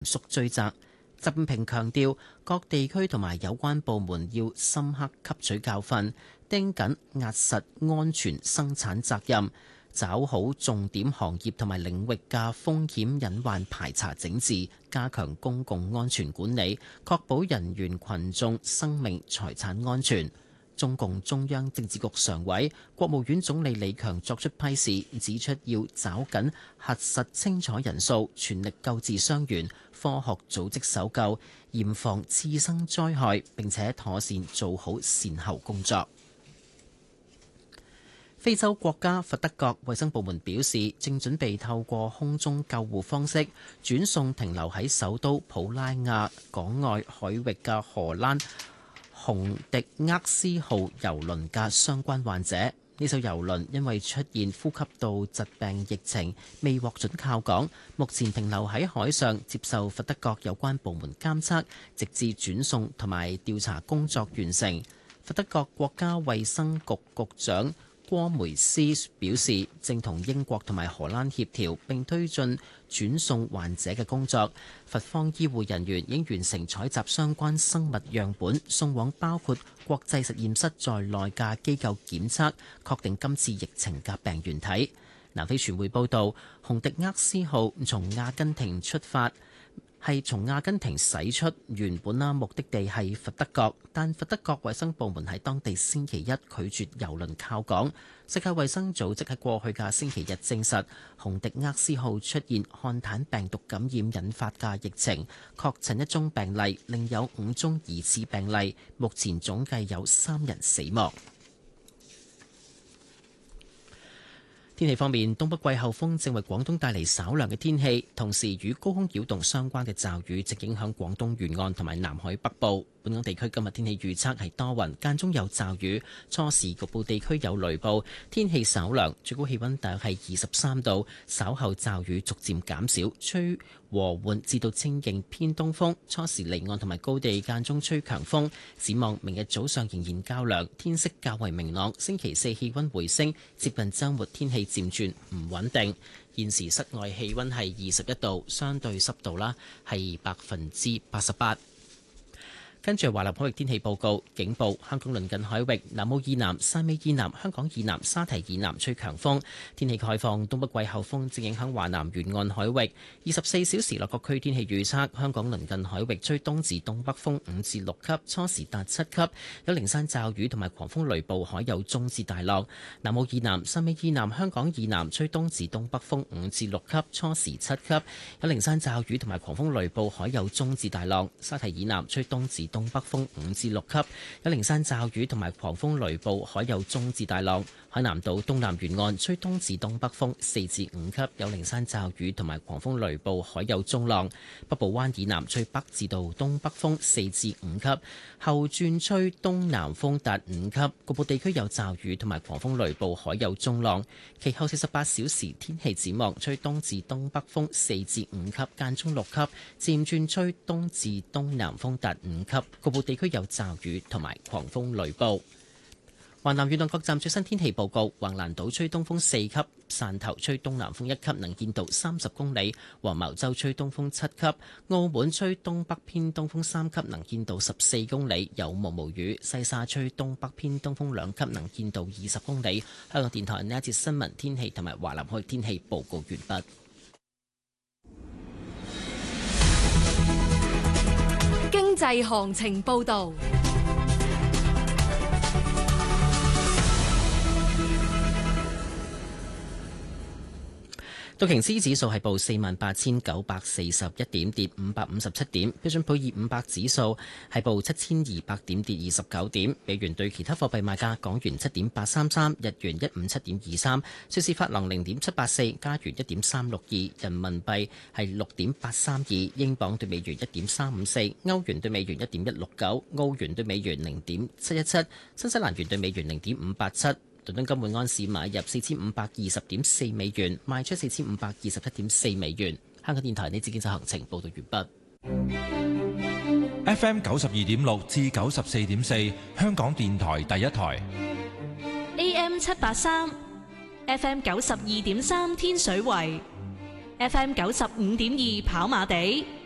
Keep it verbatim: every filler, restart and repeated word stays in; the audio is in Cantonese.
肅追責。習近平強調，各地區同埋有關部門要深刻吸取教訓，盯緊壓實安全生產責任，抓好重點行業同埋領域嘅風險隱患排查整治，加強公共安全管理，確保人員群眾生命財產安全。中共中央政治局常委、國務院總理李強作出批示，指出要抓緊核實清楚人數，全力救治傷員，科學組織搜救，嚴防次生災害，並且妥善做好善後工作。非洲國家佛得角衛生部門表示，正準備透過空中救護方式轉送停留喺首都普拉亞港外海域嘅荷蘭洪迪厄斯號郵輪嘅相關患者。呢艘郵輪因為出現呼吸道疾病疫情，未獲准靠港，目前停留喺海上接受佛得角有關部門監測，直至轉送同埋調查工作完成。佛得角國家衛生局局長郭梅斯表示，正同英國同埋荷蘭協調並推進轉送患者嘅工作。佛方醫護人員已經完成採集相關生物樣本，送往包括國際實驗室在內嘅機構檢測，確定今次疫情嘅病原體。南非傳媒報道，洪迪厄斯號從阿根廷出發，係從阿根廷駛出，原本啦目的地係佛得角，但佛得角衛生部門喺當地星期一拒絕郵輪靠港。世界衛生組織喺過去嘅星期日證實，洪迪厄斯號出現漢坦病毒感染引發嘅疫情，確診一宗病例，另有五宗疑似病例，目前總計有三人死亡。天氣方面，東北季候風正為廣東帶嚟稍涼嘅天氣，同時與高空擾動相關嘅驟雨正影響廣東沿岸同埋南海北部。本港地區今日天氣預測係多雲，間中有驟雨，初時局部地區有雷暴，天氣稍涼，最高氣溫大約係二十三度。稍後驟雨逐漸減少，吹和緩至到清勁偏東風，初時離岸同埋高地間中吹強風。展望明日早上仍然較涼，天色較為明朗。星期四氣溫回升，接近週末天氣漸轉唔穩定。現時室外氣溫係二十一度，相對濕度啦係百分之八十八。跟住華南海域天氣報告，警報：香港鄰近海域南澳以南、汕尾以南、香港以南、沙堤以南吹強風。天氣概況：東北季候風正影響華南沿岸海域。二十四小時內各區天氣預測：香港鄰近海域吹東至東北風五至六級，初時達七級，有零散驟雨同埋狂風雷暴，海有中至大浪。南澳以南、汕尾以南、香港以南吹東至東北風五至六級，初時七級，有零散驟雨同埋狂風雷暴，海有中至大浪。沙堤以南吹東至東北風五至六級，有零散驟雨同埋狂風雷暴，海有中至大浪。海南島東南沿岸吹東至東北風四至五級，有零散驟雨同埋狂風雷暴，海有中浪。北部灣以南吹北至到東北風四至五級，後轉吹東南風達五級，局部地區有驟雨同埋狂風雷暴，海有中浪。其後四十八小時天氣展望，吹東至東北風四至五級，間中六級，漸轉吹東至東南風達五級，局部地區有驟雨同埋狂風雷暴。華南沿岸各站最新天氣報告：橫瀾島吹東風四級，汕頭吹東南風一級，能見度三十公里；黃茅洲吹東風七級，澳門吹東北偏東風三級，能見度十四公里，有毛毛雨；西沙吹東北偏東風兩級，能見度二十公里。香港電台呢一節新聞天氣同埋華南海天氣報告完畢。 經濟行情報導。道瓊斯指數係報四萬八千九百四十一點，跌五百五十七點。標準普爾五百指數係報七千二百點，跌二十九點。美元對其他貨幣賣價：港元七點八三三，日元一五七點二三，瑞士法郎零點七八四，加元一點三六二，人民幣係六點八三二，英鎊對美元一點三五四，歐元對美元一點一六九，澳元對美元零點七一七，新西蘭元對美元零點五八七。倫敦金每安士買入四千五百二十點四美元，賣出四千五百二十一點四美元。香港電台呢節經濟行情報道完畢。F M 九十二點六至九十四點四，香港電台第一台。 A M 七八三，F M 九十二點三天水圍，F M 九十五點二跑馬地。